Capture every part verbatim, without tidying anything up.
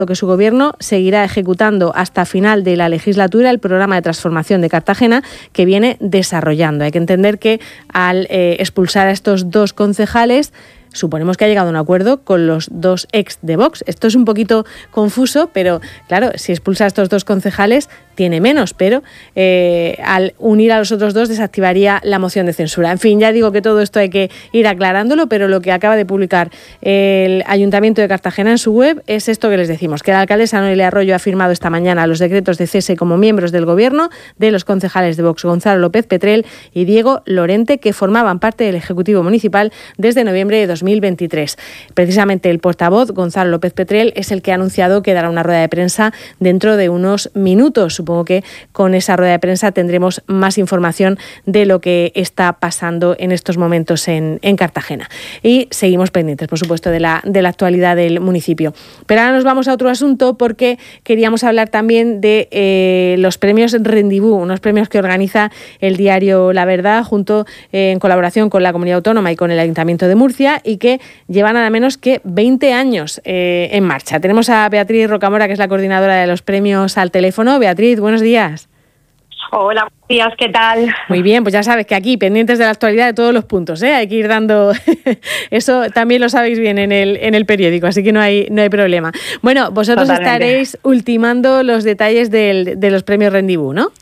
que su gobierno seguirá ejecutando hasta final de la legislatura el programa de transformación de Cartagena que viene desarrollando. Hay que entender que al eh, expulsar a estos dos concejales, suponemos que ha llegado a un acuerdo con los dos ex de Vox. Esto es un poquito confuso, pero claro, si expulsa a estos dos concejales tiene menos, pero eh, al unir a los otros dos desactivaría la moción de censura. En fin, ya digo que todo esto hay que ir aclarándolo, pero lo que acaba de publicar el Ayuntamiento de Cartagena en su web es esto que les decimos, que la alcaldesa Noelia Arroyo ha firmado esta mañana los decretos de cese como miembros del Gobierno de los concejales de Vox Gonzalo López Petrel y Diego Lorente, que formaban parte del Ejecutivo Municipal desde noviembre de dos mil veintitrés. Precisamente el portavoz, Gonzalo López Petrel, es el que ha anunciado que dará una rueda de prensa dentro de unos minutos. Supongo que con esa rueda de prensa tendremos más información de lo que está pasando en estos momentos en, en Cartagena. Y seguimos pendientes, por supuesto, de la, de la actualidad del municipio. Pero ahora nos vamos a otro asunto porque queríamos hablar también de eh, los premios Rendibú, unos premios que organiza el diario La Verdad junto eh, en colaboración con la Comunidad Autónoma y con el Ayuntamiento de Murcia y que lleva nada menos que veinte años eh, en marcha. Tenemos a Beatriz Rocamora, que es la coordinadora de los premios, al teléfono. Beatriz, buenos días. Hola, buenos días, ¿qué tal? Muy bien, pues ya sabes que aquí, pendientes de la actualidad de todos los puntos, ¿eh? Hay que ir dando... Eso también lo sabéis bien en el, en el periódico, así que no hay, no hay problema. Bueno, vosotros Totalmente. Estaréis ultimando los detalles del, de los premios Rendibú, ¿no?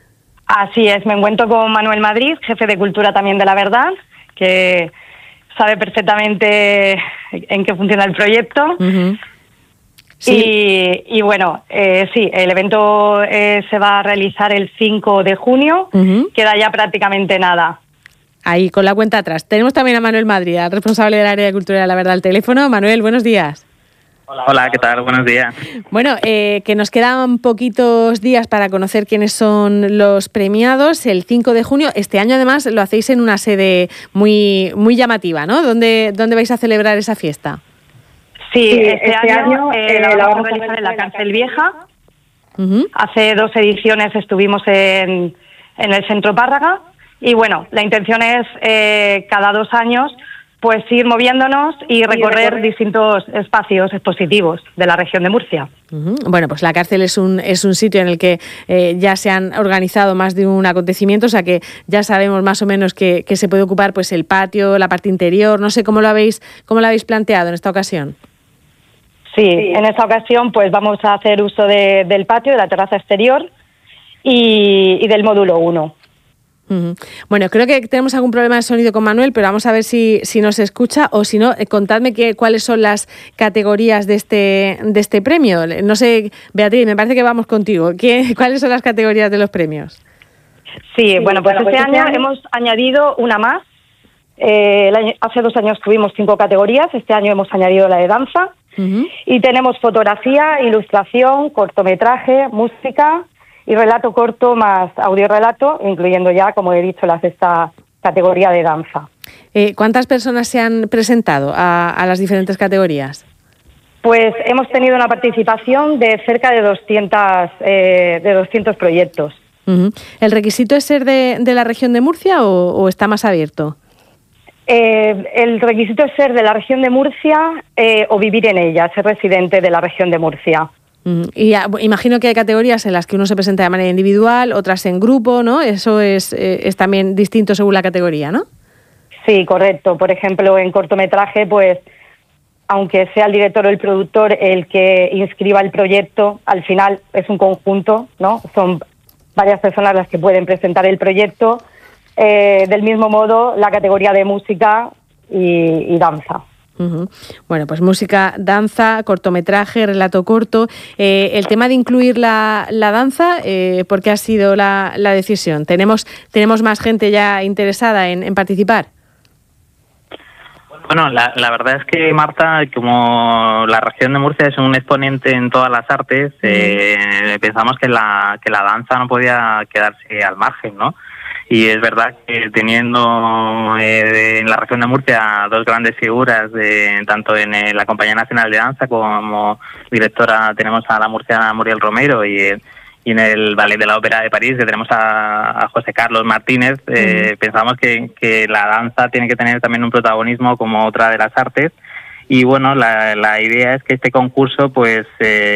Así es, me encuentro con Manuel Madrid, jefe de Cultura también de La Verdad, que sabe perfectamente en qué funciona el proyecto. Uh-huh. Sí. Y, y bueno, eh, sí, el evento eh, se va a realizar el cinco de junio, uh-huh. Queda ya prácticamente nada. Ahí, con la cuenta atrás. Tenemos también a Manuel Madrid, al responsable del área de cultura de La Verdad, al teléfono. Manuel, buenos días. Hola, Hola, ¿qué tal? Buenos días. Bueno, eh, que nos quedan poquitos días para conocer quiénes son los premiados. El cinco de junio, este año además lo hacéis en una sede muy, muy llamativa, ¿no? ¿Dónde, dónde vais a celebrar esa fiesta? Sí, sí este, este año eh, la vamos a realizar en la Cárcel Vieja. Uh-huh. Hace dos ediciones estuvimos en, en el Centro Párraga y bueno, la intención es eh, cada dos años pues ir moviéndonos y recorrer, recorrer distintos espacios expositivos de la región de Murcia. Uh-huh. Bueno, pues la cárcel es un es un sitio en el que eh, ya se han organizado más de un acontecimiento, o sea que ya sabemos más o menos que, que se puede ocupar pues el patio, la parte interior. No sé cómo lo habéis cómo lo habéis planteado en esta ocasión. Sí, sí. En esta ocasión pues vamos a hacer uso de, del patio, de la terraza exterior y, y del módulo uno. Uh-huh. Bueno, creo que tenemos algún problema de sonido con Manuel, pero vamos a ver si, si nos escucha o si no, eh, contadme que, cuáles son las categorías de este de este premio. No sé, Beatriz, me parece que vamos contigo. ¿Qué, ¿Cuáles son las categorías de los premios? Sí, sí bueno, pues, bueno, este, pues este año, año hemos añadido una más. Eh, el año, hace dos años tuvimos cinco categorías, este año hemos añadido la de danza. Uh-huh. Y tenemos fotografía, ilustración, cortometraje, música y relato corto más audiorelato, incluyendo ya, como he dicho, la sexta categoría de danza. Eh, ¿Cuántas personas se han presentado a, a las diferentes categorías? Pues hemos tenido una participación de cerca de doscientos, eh, de doscientos proyectos. Uh-huh. ¿El requisito es ser de, de la región de Murcia o, o está más abierto? Eh, el requisito es ser de la región de Murcia eh, o vivir en ella, ser residente de la región de Murcia. Y ya, imagino que hay categorías en las que uno se presenta de manera individual, otras en grupo, ¿no? Eso es, eh, es también distinto según la categoría, ¿no? Sí, correcto. Por ejemplo, en cortometraje, pues, aunque sea el director o el productor el que inscriba el proyecto, al final es un conjunto, ¿no? Son varias personas las que pueden presentar el proyecto. Eh, del mismo modo, la categoría de música y, y danza. Uh-huh. Bueno, pues música, danza, cortometraje, relato corto. Eh, el tema de incluir la, la danza, eh, ¿por qué ha sido la, la decisión? ¿Tenemos, ¿Tenemos más gente ya interesada en, en participar? Bueno, la, la verdad es que, Marta, como la región de Murcia es un exponente en todas las artes, eh, pensamos que la, que la danza no podía quedarse al margen, ¿no? Y es verdad que teniendo eh, en la región de Murcia dos grandes figuras, de, tanto en eh, la Compañía Nacional de Danza como directora tenemos a la murciana Muriel Romero y, eh, y en el Ballet de la Ópera de París que tenemos a, a José Carlos Martínez, eh, uh-huh. pensamos que, que la danza tiene que tener también un protagonismo como otra de las artes y bueno, la, la idea es que este concurso pues eh,